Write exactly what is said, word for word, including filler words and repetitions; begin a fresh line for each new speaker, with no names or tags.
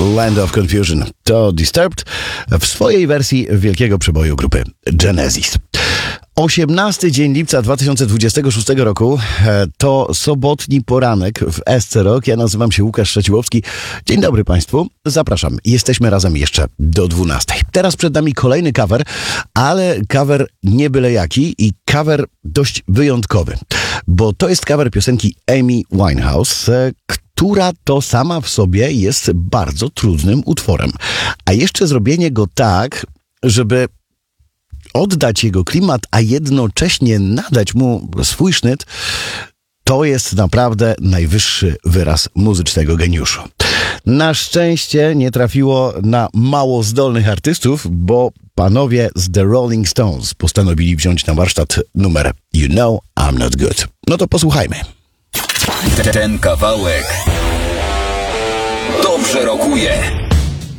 Land of Confusion. To Disturbed w swojej wersji wielkiego przeboju grupy Genesis. osiemnasty dzień lipca dwa tysiące dwudziestego szóstego roku to sobotni poranek w S C Rock. Ja nazywam się Łukasz Szaciłowski. Dzień dobry Państwu. Zapraszam. Jesteśmy razem jeszcze do dwunastej. Teraz przed nami kolejny cover, ale cover nie byle jaki i cover dość wyjątkowy, bo to jest cover piosenki Amy Winehouse, która to sama w sobie jest bardzo trudnym utworem. A jeszcze zrobienie go tak, żeby oddać jego klimat, a jednocześnie nadać mu swój sznyt, to jest naprawdę najwyższy wyraz muzycznego geniuszu. Na szczęście nie trafiło na mało zdolnych artystów, bo panowie z The Rolling Stones postanowili wziąć na warsztat numer You Know I'm Not Good. No to posłuchajmy.
Ten kawałek dobrze rokuje.